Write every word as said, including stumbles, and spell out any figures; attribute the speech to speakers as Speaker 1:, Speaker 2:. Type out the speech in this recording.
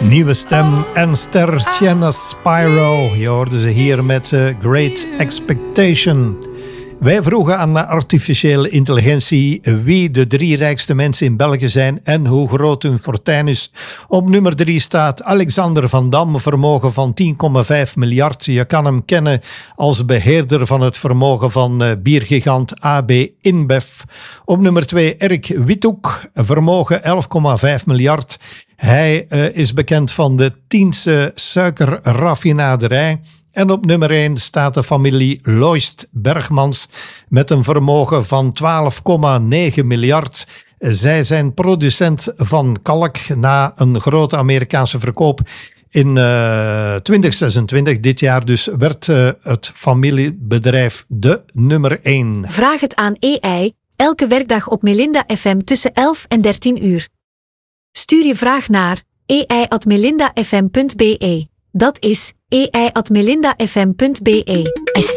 Speaker 1: Nieuwe stem en ster Sienna Spyro. Je hoorde ze hier met uh, Great Expectation. Wij vroegen aan de artificiële intelligentie wie de drie rijkste mensen in België zijn en hoe groot hun fortuin is. Op nummer drie staat Alexander Van Dam, vermogen van tien komma vijf miljard. Je kan hem kennen als beheerder van het vermogen van uh, biergigant A B InBev. Op nummer twee Erik Withoek, vermogen elf komma vijf miljard. Hij uh, is bekend van de Tiense suikerraffinaderij. En op nummer één staat de familie Loist Bergmans met een vermogen van twaalf komma negen miljard. Zij zijn producent van kalk na een grote Amerikaanse verkoop in uh, twintig zesentwintig. Dit jaar dus werd uh, het familiebedrijf de nummer één.
Speaker 2: Vraag het aan A I, elke werkdag op Melinda F M tussen elf en dertien uur. Stuur je vraag naar a i at melinda f m punt b e. Dat is a i at melinda f m punt b e.